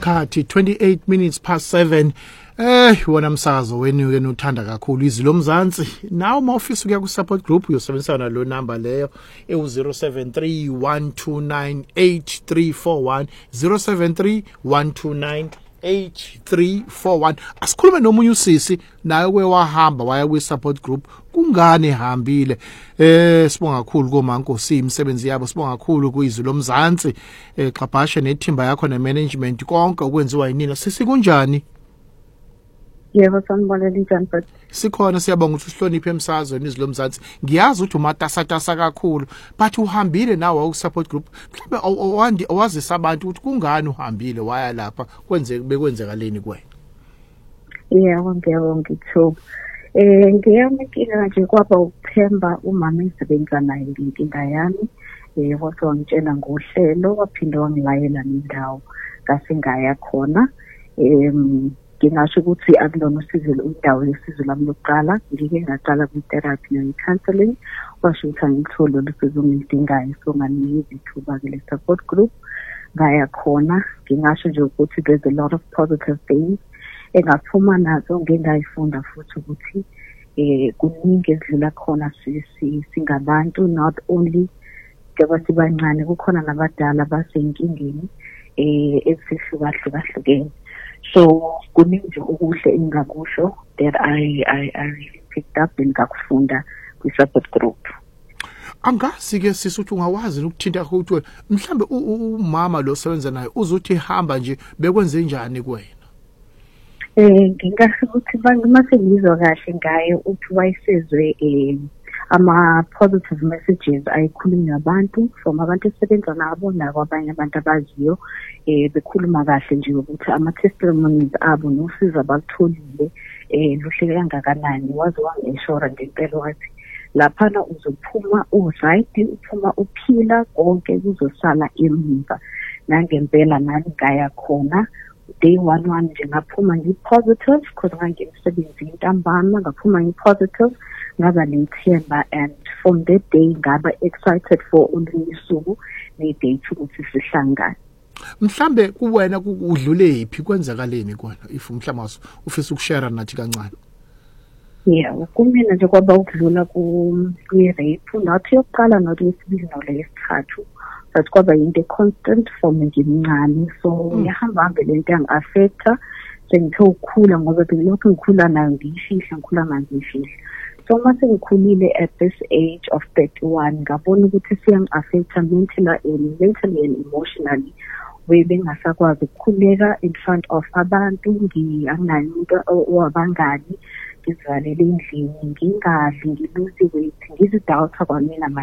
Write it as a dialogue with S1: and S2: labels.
S1: isikhathi 28 minutes past 7. Wona msakazo wenu ke nothanda kakhulu izwi lomzansi. Nawo mawufisa ukuya ku support group uyosebenzisana lo number leyo e073 1298341 073 1298341. Asikhulume nomunye usisi naye kwewahamba waya kwi support group. Kungane ehambile sibonga kakhulu komankosi imisebenzi yabo, sibonga kakhulu kuizwi lomzansi xabhashe nethimba yakho ne management konke okwenziwa yinina. Sisi kunjani?
S2: Yebo sanibonela njani but
S1: sikhona siyabonga ukuthi usihloniphe emsazweni izwi lomzansi. Ngiyazi ukuthi umatasatasa kakhulu but uhambile nawe ku support group. Mhlawumbe owazisa abantu ukuthi kungani uhambile waya lapha bekwenzekaleni kuwena?
S2: yebo ngiyabonga ithuba. Ngiyamkile nje kwaba ukuthemba umama engisebenza naye nginkinga yami. Kodwa wangitshela ngohlelo waphinde wangilayela nendawo ngasengaya khona. Ngingasho ukuthi akulona usizo indawo yosizo lami lokuqala. Ngike ngaqala ku-therapy ne-counseling. Washo ukuthi angithole usizo engilidingayo, so nganikezwa ithuba ke le-support group. Ngaya khona ngingasho nje ukuthi there's a lot of positive things engaphuma nazo ngingayifunda futhi ukuthi kuningi ezidlula khona singabantu, not only njengoba sibancane kukhona nabadala basenkingeni ezihlukahlukene. So kuningi nje okuhle engakusho that I really picked up ngakufunda kwi-support group.
S1: Angazi ke sisuthi ungawazi ukuthinta ukuthi mhlambe umama lo sebenza naye uzuthi hamba nje bekwenze njani kuwena?
S2: Ngingasho ukuthi mase ngizwa kahle ngayo uthi wayisezwe ama-positive messages ayikhulumi nabantu from abantu esebenza nabo nakwabanye abantu abaziyo. Bekhuluma kahle nje ukuthi ama-testimonies abo nosizo abalutholile luhle kangakanani. Waze wangi-assure ngempela wathi laphana uzophuma u-right, uphuma uphila, konke kuzosala emuva. Nangempela nami ngaya khona day 1 nje ngaphuma ngi-positive because ngangemsebenzini ntambama, ngaphuma ngi-positive ngaba nethemba, and from that day ngaba excited for olunye usuku ne-date ukuthi sihlangane.
S1: Mhlambe kuwena udlule iphi kwenzakaleni kona if mhlawumbe ufisa ukushare nathi kancane?
S2: Kumina nje kwaba ukudlula ku-rape, nathi yokuqala nathi yesibili nolesithathu. But kwaba yinto constant for me ngimncane, so yahamba le nto yangi-affecta sengithe ukukhula ngoba belokhu ngikhula nayo ngiyifihla. So mase ngikhulile at this age of 31 ngabona ukuthi siyangi-affecta mentally and emotionally. Bengasakwazi ukukhuleka in front of abantu, anginayo umuntu owabangani, ngizivalele endlini, ngingadli, ngiluze weight, ngizidawutha kwamina